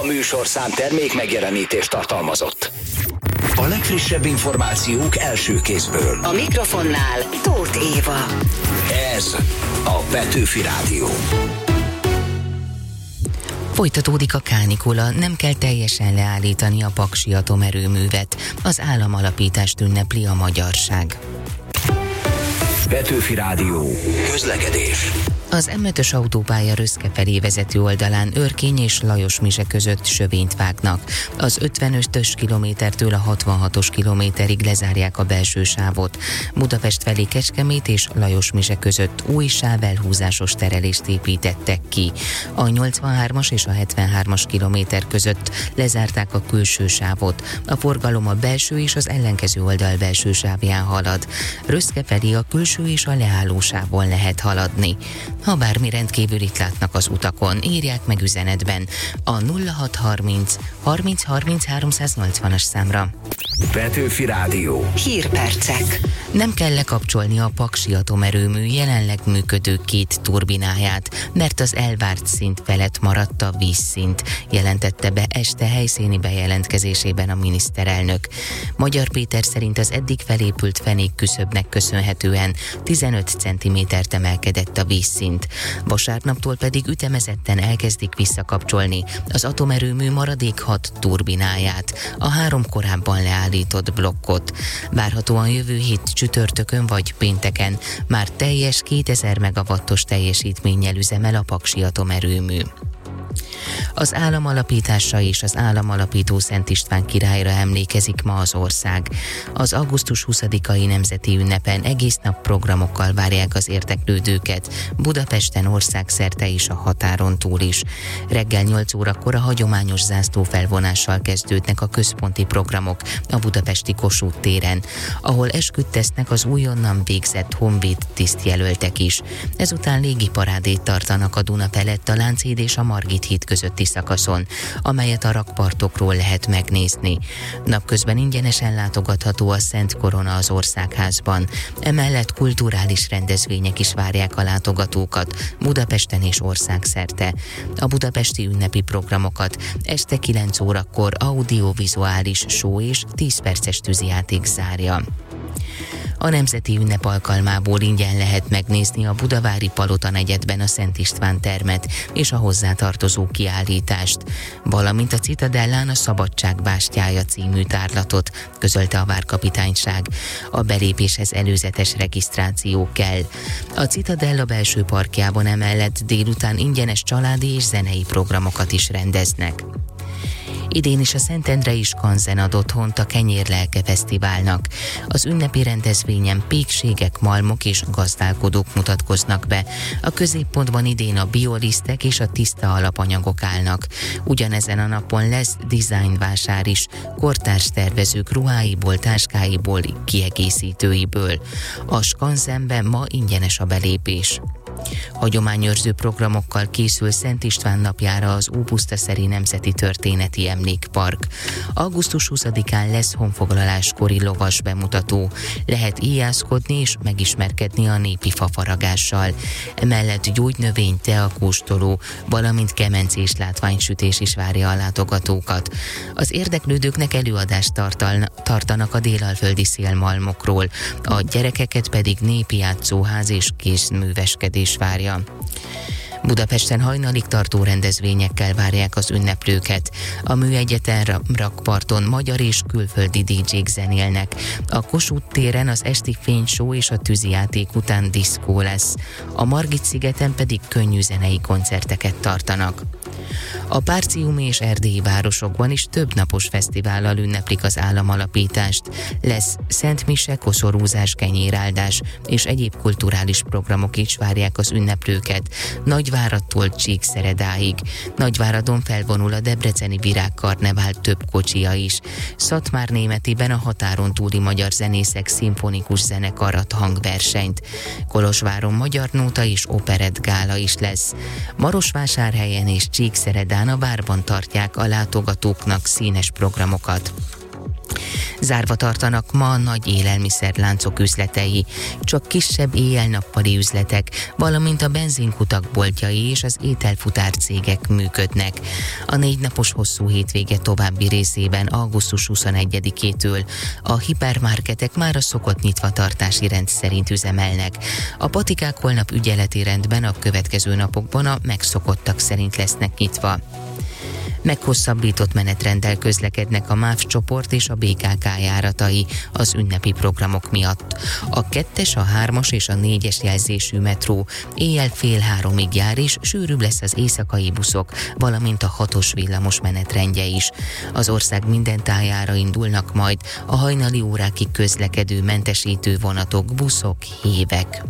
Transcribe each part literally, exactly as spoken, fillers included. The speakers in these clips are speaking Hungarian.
műsorszám termék megjelenítést tartalmazott. A legfrissebb információk első kézből. A mikrofonnál Tóth Éva. Ez a Petőfi Rádió. Folytatódik a kánikula, nem kell teljesen leállítani a paksi atomerőművet. Az államalapítást ünnepli a magyarság. Petőfi Rádió. Közlekedés. Az em ötös autópálya Röszke felé vezető oldalán Örkény és Lajosmise között sövényt vágnak. Az ötvenötös kilométertől a hatvanhatos kilométerig lezárják a belső sávot. Budapest felé Kecskemét és Lajosmise között új sávelhúzásos terelést építettek ki. A nyolcvanhármas és a hetvenhármas kilométer között lezárták a külső sávot. A forgalom a belső és az ellenkező oldal belső sávján halad. Röszke felé a külső és a leálló sávon lehet haladni. Ha bármi rendkívülit látnak az utakon, írják meg üzenetben a nulla hat harminc harminc harminc háromszáznyolcvanas számra. Petőfi Rádió. Hírpercek. Nem kell lekapcsolni a paksi atomerőmű jelenleg működő két turbináját, mert az elvárt szint felett maradt a vízszint, jelentette be este helyszíni bejelentkezésében a miniszterelnök. Magyar Péter szerint az eddig felépült fenék küszöbnek köszönhetően tizenöt centimétert emelkedett a vízszint. Vasárnaptól pedig ütemezetten elkezdik visszakapcsolni az atomerőmű maradék hat turbináját, a három korábban leállított blokkot. Várhatóan jövő hét csütörtökön vagy pénteken már teljes kétezer megawattos teljesítménnyel üzemel a paksi atomerőmű. Az államalapításra és az államalapító Szent István királyra emlékezik ma az ország. Az augusztus huszadikai nemzeti ünnepen egész nap programokkal várják az érdeklődőket, Budapesten országszerte és a határon túl is. Reggel nyolc órakor a hagyományos zászlófelvonással kezdődnek a központi programok a budapesti Kossuth téren, ahol esküdt tesznek az újonnan végzett honvéd tisztjelöltek is. Ezután légiparádét tartanak a Duna felett a Lánchíd és a Margit híd közötti szakaszon, amelyet a rakpartokról lehet megnézni. Napközben ingyenesen látogatható a Szent Korona az Országházban. Emellett kulturális rendezvények is várják a látogatókat Budapesten és országszerte. A budapesti ünnepi programokat este kilenc órakor audiovizuális show és tíz perces tűzijáték zárja. A nemzeti ünnep alkalmából ingyen lehet megnézni a budavári Palota negyedben a Szent István termet és a hozzátartozó kiállítást, valamint a Citadellán a Szabadság bástyája című tárlatot, közölte a várkapitányság. A belépéshez előzetes regisztráció kell. A Citadella belső parkjában emellett délután ingyenes családi és zenei programokat is rendeznek. Idén is a Szentendrei Skanzen ad otthont a Kenyérlelke Fesztiválnak. Az ünnepi rendezvényen pékségek, malmok és gazdálkodók mutatkoznak be. A középpontban idén a biolisztek és a tiszta alapanyagok állnak. Ugyanezen a napon lesz dizájnvásár is, kortárs tervezők ruháiból, táskáiból, kiegészítőiből. A Skanzenben ma ingyenes a belépés. Hagyományőrző programokkal készül Szent István napjára az Ópusztaszeri Nemzeti Történeti Emlékpark. augusztus huszadikán lesz honfoglaláskori lovas bemutató. Lehet íjászkodni és megismerkedni a népi fafaragással. Emellett gyógynövény, teakóstoló, valamint kemencés látványsütés is várja a látogatókat. Az érdeklődőknek előadást tartalna, tartanak a délalföldi szélmalmokról, a gyerekeket pedig népi játszóház és kézműveskedés várja. Budapesten hajnalig tartó rendezvényekkel várják az ünneplőket. A Műegyeten rakparton magyar és külföldi dé jék zenélnek. A Kossuth téren az esti fényshow és a tűzijáték után diszkó lesz. A Margit-szigeten pedig könnyű zenei koncerteket tartanak. A párciumi és erdélyi városokban is több napos fesztivállal ünneplik az államalapítást. Lesz szentmise, koszorúzás, kenyéráldás és egyéb kulturális programok is várják az ünneplőket. Nagyváradtól Csíkszeredáig. Nagyváradon felvonul a debreceni virágkarnevál több kocsia is. Szatmárnémetiben a határon túli magyar zenészek szimfonikus zenekar ad hangversenyt. Kolozsváron magyar nóta és operett gála is lesz. Marosvásárhelyen és Csíkszeredán a várban tartják a látogatóknak színes programokat. Zárva tartanak ma a nagy élelmiszerláncok üzletei. Csak kisebb éjjel-nappali üzletek, valamint a benzinkutak boltjai és az ételfutár cégek működnek. A négy napos hosszú hétvége további részében augusztus huszonegyedikétől a hipermarketek már a szokott nyitvatartási rend szerint üzemelnek. A patikák holnap ügyeleti rendben a következő napokban a megszokottak szerint lesznek nyitva. Meghosszabbított menetrenddel közlekednek a MÁV csoport és a bé ká ká járatai az ünnepi programok miatt. A kettes, a hármas és a négyes jelzésű metró éjjel fél háromig jár, és sűrűbb lesz az éjszakai buszok, valamint a hatos villamos menetrendje is. Az ország minden tájára indulnak majd a hajnali órákig közlekedő mentesítő vonatok, buszok, hévek.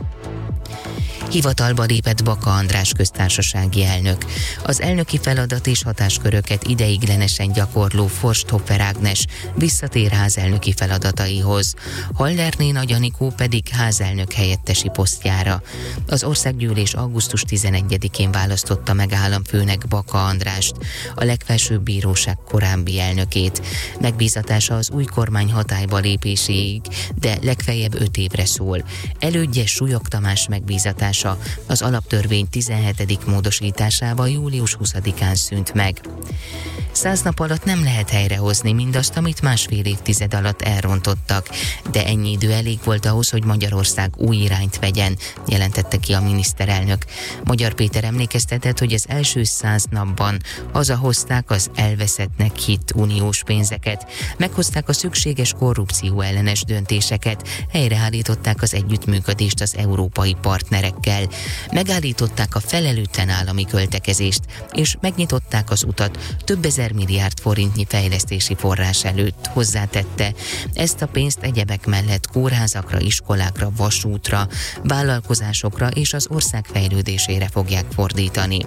Hivatalba lépett Baka András köztársasági elnök. Az elnöki feladat és hatásköröket ideiglenesen gyakorló Forsthofer Ágnes visszatér házelnöki feladataihoz. Hallerné Nagy Anikó pedig házelnök helyettesi posztjára. Az országgyűlés augusztus tizenegyedikén választotta meg államfőnek Baka Andrást, a legfelsőbb bíróság korábbi elnökét. Megbízatása az új kormány hatályba lépéséig, de legfeljebb öt évre szól. Elődje Súlyog Tamás megbízatása az alaptörvény tizenhetedik módosításával július huszadikán szűnt meg. Száz nap alatt nem lehet helyrehozni mindazt, amit másfél évtized alatt elrontottak, de ennyi idő elég volt ahhoz, hogy Magyarország új irányt vegyen, jelentette ki a miniszterelnök. Magyar Péter emlékeztetett, hogy az első száz napban hazahozták az elveszettnek hitt uniós pénzeket, meghozták a szükséges korrupció ellenes döntéseket, helyreállították az együttműködést az európai partnerekkel, megállították a felelőtlen állami költekezést, és megnyitották az utat több ezer milliárd forintnyi fejlesztési forrás előtt, hozzátette. Ezt a pénzt egyebek mellett kórházakra, iskolákra, vasútra, vállalkozásokra és az ország fejlődésére fogják fordítani.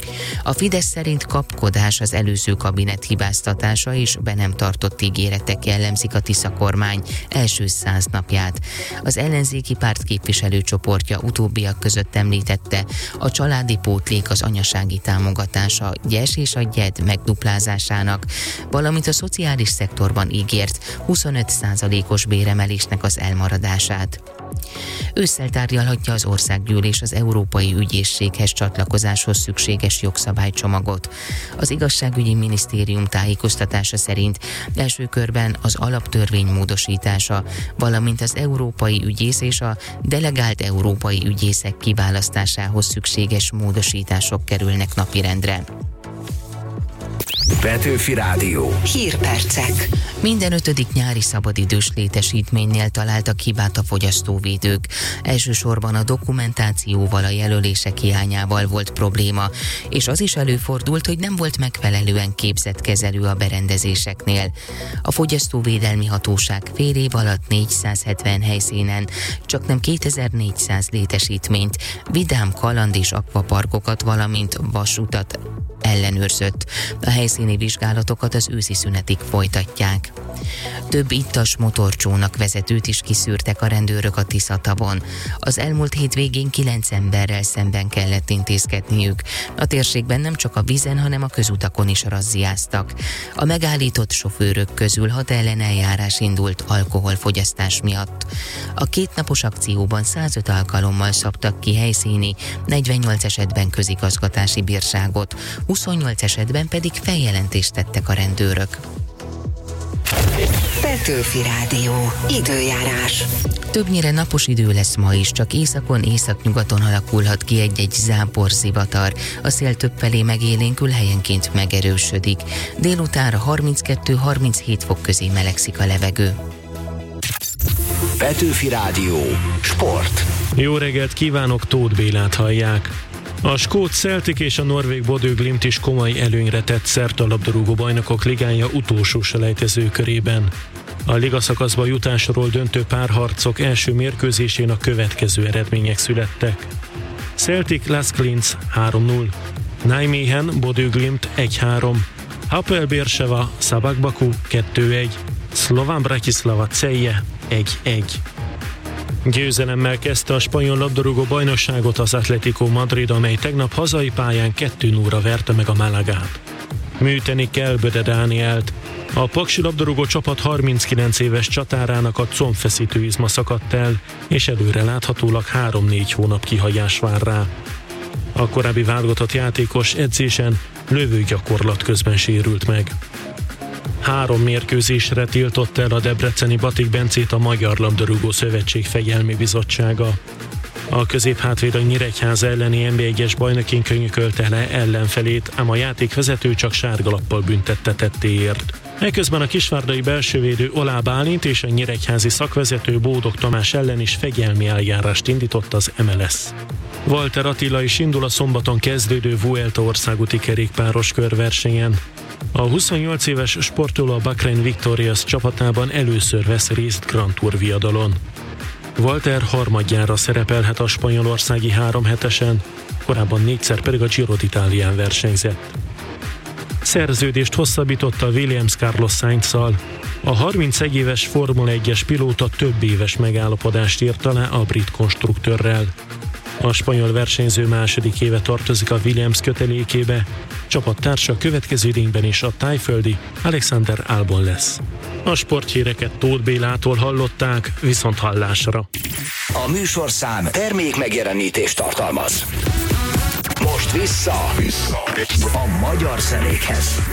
A Fidesz szerint kapkodás, az előző kabinet hibáztatása és be nem tartott ígéretek jellemzik a Tisza kormány első száz napját. Az ellenzéki párt képviselőcsoportja utóbbiak között említette, a családi pótlék, az anyasági támogatása, gyes és a gyed megduplázásának, valamint a szociális szektorban ígért huszonöt százalékos béremelésnek az elmaradását. Ősszel tárgyalhatja az országgyűlés az Európai Ügyészséghez csatlakozáshoz szükséges jogszabálycsomagot. Az igazságügyi minisztérium tájékoztatása szerint első körben az alaptörvény módosítása, valamint az európai ügyész és a delegált európai ügyészek kiválasztásához szükséges módosítások kerülnek napirendre. Petőfi Rádió. Hírpercek. Minden ötödik nyári szabadidős létesítménynél találtak hibát a fogyasztóvédők. Elsősorban a dokumentációval, a jelölések hiányával volt probléma, és az is előfordult, hogy nem volt megfelelően képzett kezelő a berendezéseknél. A Fogyasztóvédelmi Hatóság fél év alatt négyszázhetven helyszínen csaknem kétezer-négyszáz létesítményt, vidám, kaland és akvaparkokat, valamint vasutat ellenőrzött. A helyszíni vizsgálatokat az őszi szünetig folytatják. Több ittas motorcsónak vezetőt is kiszűrtek a rendőrök a Tisza-tavon. Az elmúlt hétvégén kilenc emberrel szemben kellett intézkedniük. A térségben nem csak a vízen, hanem a közutakon is razziáztak. A megállított sofőrök közül hat elleneljárás indult alkoholfogyasztás miatt. A kétnapos akcióban százöt alkalommal szabtak ki helyszíni, negyvennyolc esetben közigazgatási bírságot, huszonnyolc esetben pedig feljelentést tettek a rendőrök. Petőfi Rádió. Időjárás. Többnyire napos idő lesz ma is, csak északon, északnyugaton alakulhat ki egy-egy záporzivatar. A szél többfelé megélénkül, helyenként megerősödik. Délutánra harminckettő-harminchét fok közé melegszik a levegő. Petőfi Rádió. Sport. Jó reggelt kívánok, Tóth Bélát hallják. A skót Celtic és a norvég Bodø Glimt is komoly előnyre tett szert a labdarúgó bajnokok ligája utolsó selejtező körében. A ligaszakaszba jutásról döntő párharcok első mérkőzésén a következő eredmények születtek. Celtic Las Linz három null, Nijmegen Bodø Glimt egy három, Hapoel Beersheva Szabak Baku kettő egy, Slovan Bratislava Celje egy egy. Győzelemmel kezdte a spanyol labdarúgó bajnokságot az Atlético Madrid, amely tegnap hazai pályán kettő nullra verte meg a Málagát. Műteni kell Böde Dánielt. A paksi labdarúgó csapat harminckilenc éves csatárának a combfeszítő izma szakadt el, és előre láthatólag három-négy hónap kihagyás vár rá. A korábbi válogatott játékos edzésen lövőgyakorlat közben sérült meg. Három mérkőzésre tiltott el a debreceni Batik Bencét a Magyar Labdarúgó Szövetség Fegyelmi Bizottsága. A középhátvéd a Nyíregyháza elleni en bé egyes bajnokin könyökölte le ellenfelét, ám a játékvezető csak sárgalappal büntette tettéért. Eközben a kisvárdai belsővédő Olá Bálint és a nyíregyházi szakvezető Bódog Tamás ellen is fegyelmi eljárást indított az em el es. Walter Attila is indul a szombaton kezdődő Vuelta országúti kerékpáros körversenyen. A huszonnyolc éves sportoló a Bahrain Victorious csapatában először vesz részt Grand Tour viadalon. Walter harmadjára szerepelhet a spanyolországi háromhetesen, korábban négyszer pedig a Giro d'Italián versenyzett. Szerződést hosszabbította Williams Carlos Sainzzal. A harmincegy éves Formula egyes pilóta több éves megállapodást írt alá a brit konstruktőrrel. A spanyol versenyző második éve tartozik a Williams kötelékébe, csapattársa következő idényben is a tájföldi Alexander Albon lesz. A sporthíreket Tóth Bélától hallották, viszont hallásra. A műsorszám termék megjelenítést tartalmaz. Most vissza, vissza. a magyar zenékhez.